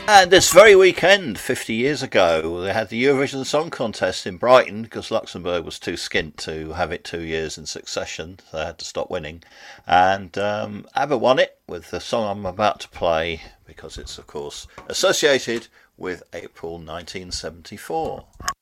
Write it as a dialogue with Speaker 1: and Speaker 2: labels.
Speaker 1: And this very weekend, 50 years ago, they had the Eurovision Song Contest in Brighton because Luxembourg was too skint to have it 2 years in succession, so they had to stop winning. And ABBA won it with the song I'm about to play because it's, of course, associated with April 1974.